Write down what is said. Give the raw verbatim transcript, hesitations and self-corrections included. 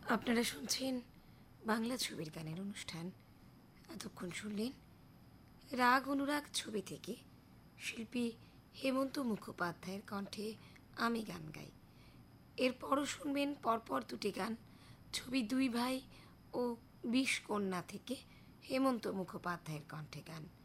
আপনারা শুনছেন বাংলা ছবির গানের অনুষ্ঠান। এতক্ষণ শুনলেন রাগ অনুরাগ ছবি থেকে শিল্পী হেমন্ত মুখোপাধ্যায়ের কণ্ঠে আমি গান গাই। এরপরও শুনবেন পরপর দুটি গান ছবি দুই ভাই ও বিষ কন্যা থেকে হেমন্ত মুখোপাধ্যায়ের কণ্ঠে গান।